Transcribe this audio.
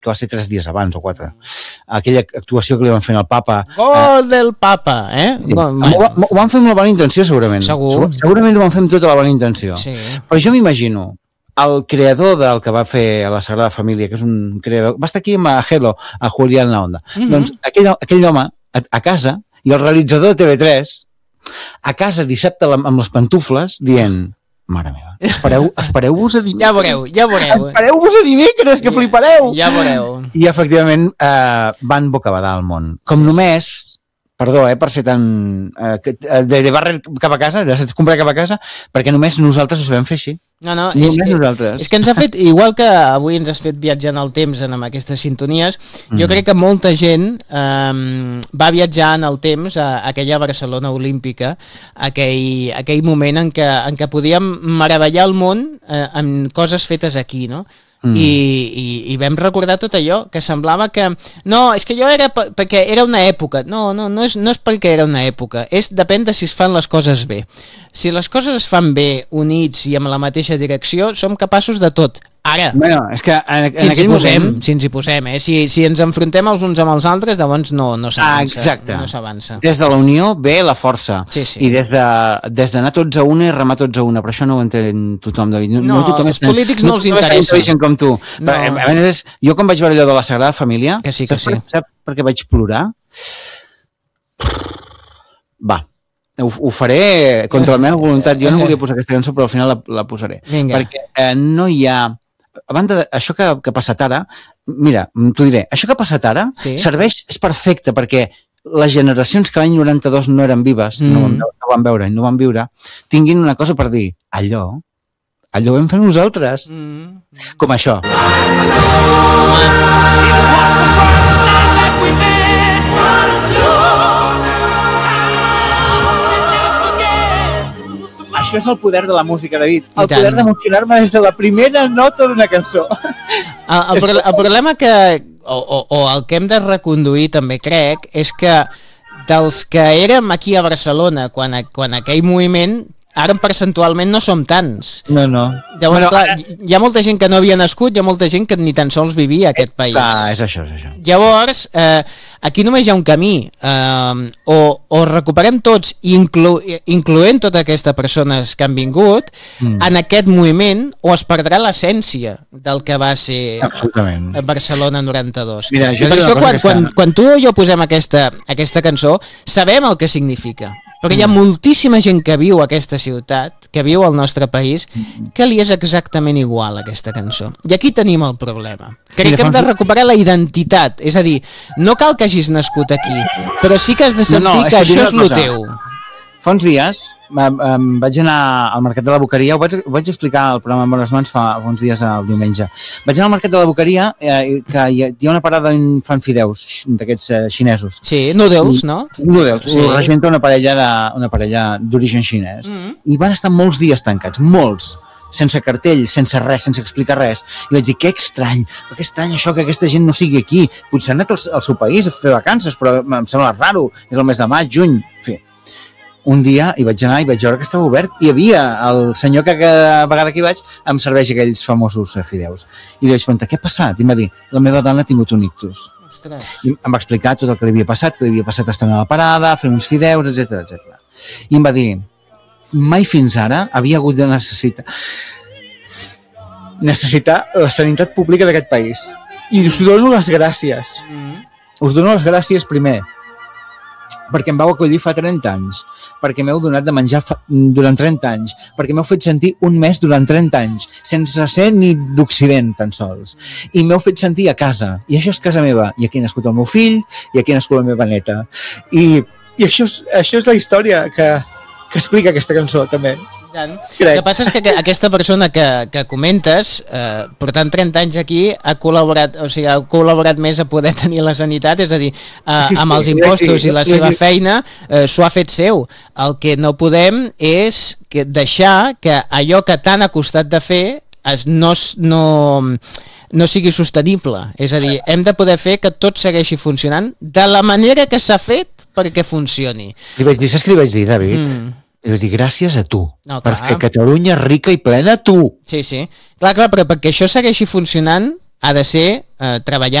que va ser 3 dies abans o 4. Aquella actuació que li van fer al papa. Gol del papa, eh? Sí. Ho van fer amb la bona intenció, segurament. Segurament ho van fer amb tota la bona intenció. Sí. Però jo m'imagino el creador del que va fer a la Sagrada Família, que és un creador, va estar aquí amb Hello, a Julián La Onda. Doncs aquell home, a casa, i el realitzador de TV3, a casa dissabte amb les pantufles, dient, mare meva, espereu-vos a dimecres. Ja veureu. Espereu-vos a dimecres, que flipareu. Ja veureu. I efectivament van bocabadar al món. Com només, perdó, per ser tan... de barrer cap a casa, de comprar cap a casa, perquè només nosaltres ho sabem fer així. No, és que ens ha fet, igual que avui ens has fet viatjar en el temps amb aquestes sintonies, jo crec que molta gent va viatjar en el temps a aquella Barcelona olímpica, aquell moment en què podíem meravellar el món amb coses fetes aquí, no? I vam recordar tot allò, que semblava que no, és que jo era perquè era una època, no és perquè era una època, depèn de si es fan les coses bé. Si les coses es fan bé, units i amb la mateixa direcció, som capaços de tot. Ara, bueno, és que si ens hi posem, si ens enfrontem els uns amb els altres, llavors no s'avança. Exacte. No s'avança. Des de la unió ve la força. Sí. I des d'anar tots a una i remar tots a una. Però això no ho entén tothom, David. No tothom els polítics no els interessa. Com tu. No. A més, jo quan vaig veure allò de la Sagrada Família, que sí. Saps per què vaig plorar? Va. Ho faré contra la meva voluntat. Jo no volia posar aquesta cançó, però al final la posaré. Vinga. Perquè no hi ha... A banda d'això que ha passat ara, mira, t'ho diré, això que ha passat ara serveix, és perfecte, perquè les generacions que l'any 92 no eren vives, no van veure i no van viure, tinguin una cosa per dir, allò vam fer nosaltres. Com això. Això és el poder de la música, David. El poder d'emocionar-me des de la primera nota d'una cançó. El problema o el que hem de reconduir també crec és que dels que érem aquí a Barcelona quan aquell moviment, ara percentualment no som tants. No. Llavors, clar, hi ha molta gent que no havia nascut, hi ha molta gent que ni tan sols vivia a aquest país. És això. Llavors, aquí només hi ha un camí. O recuperem tots, incloent totes aquestes persones que han vingut, en aquest moviment, o es perdrà l'essència del que va ser Barcelona 92. Mira, per això, quan tu i jo posem aquesta cançó, sabem el que significa. Perquè hi ha moltíssima gent que viu a aquesta ciutat, que viu al nostre país, que li és exactament igual aquesta cançó. I aquí tenim el problema. Crec que hem de recuperar la identitat. És a dir, no cal que hagis nascut aquí, però sí que has de sentir que això és el teu. Fa uns dies vaig anar al Mercat de la Boqueria, ho vaig explicar al programa amb Bones Mans fa uns dies el diumenge. Vaig anar al Mercat de la Boqueria, que hi ha una parada on fan fideus, d'aquests xinesos. Sí, noodles, no? Noodles, ho regenta una parella d'origen xinès. I van estar molts dies tancats, molts, sense cartell, sense res, sense explicar res. I vaig dir, que estrany això que aquesta gent no sigui aquí. Potser ha anat al seu país a fer vacances, però em sembla raro, és el mes de maig, juny, en fi. Un dia hi vaig anar i vaig veure que estava obert i hi havia el senyor que cada vegada que hi vaig em serveix aquells famosos fideus. I li vaig preguntar, què ha passat? I em va dir, la meva dona ha tingut un ictus. I em va explicar tot el que li havia passat estant a la parada, fent uns fideus, etc. I em va dir, mai fins ara havia hagut de necessitar la sanitat pública d'aquest país. I us dono les gràcies. Us dono les gràcies primer perquè em vau acollir fa 30 anys, perquè m'heu donat de menjar durant 30 anys, perquè m'heu fet sentir un mes durant 30 anys, sense ser ni d'Occident tan sols. I m'heu fet sentir a casa, i això és casa meva, i aquí ha nascut el meu fill, i aquí ha nascut la meva neta. I això és la història que explica aquesta cançó, també. El que passa és que aquesta persona que comentes, portant 30 anys aquí, ha col·laborat més a poder tenir la sanitat, és a dir, amb els impostos i la seva feina, s'ho ha fet seu. El que no podem és deixar que allò que tant ha costat de fer no sigui sostenible. És a dir, hem de poder fer que tot segueixi funcionant de la manera que s'ha fet perquè funcioni. Saps què li vaig dir, David? I vaig dir, gràcies a tu, per fer Catalunya rica i plena, tu. Sí. Clar, però perquè això segueixi funcionant ha de ser treballar